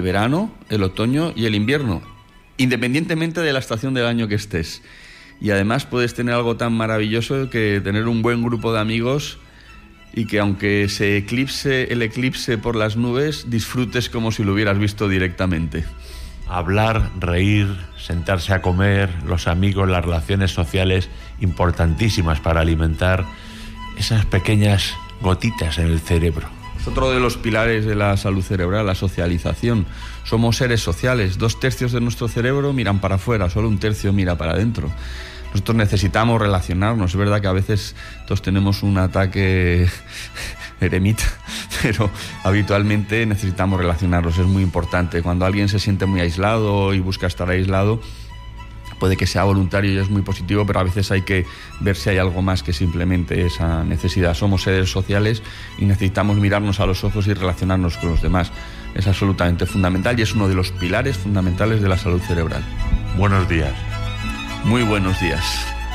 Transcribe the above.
verano, el otoño y el invierno, independientemente de la estación del año que estés. Y además puedes tener algo tan maravilloso que tener un buen grupo de amigos y que aunque se eclipse el eclipse por las nubes, disfrutes como si lo hubieras visto directamente. Hablar, reír, sentarse a comer, los amigos, las relaciones sociales, importantísimas para alimentar esas pequeñas gotitas en el cerebro. Es otro de los pilares de la salud cerebral, la socialización. Somos seres sociales, 2/3 de nuestro cerebro miran para afuera, solo 1/3 mira para adentro. Nosotros necesitamos relacionarnos. Es verdad que a veces todos tenemos un ataque eremita, pero habitualmente necesitamos relacionarnos, es muy importante. Cuando alguien se siente muy aislado y busca estar aislado, puede que sea voluntario y es muy positivo, pero a veces hay que ver si hay algo más que simplemente esa necesidad. Somos seres sociales y necesitamos mirarnos a los ojos y relacionarnos con los demás. Es absolutamente fundamental y es uno de los pilares fundamentales de la salud cerebral. Buenos días. Muy buenos días.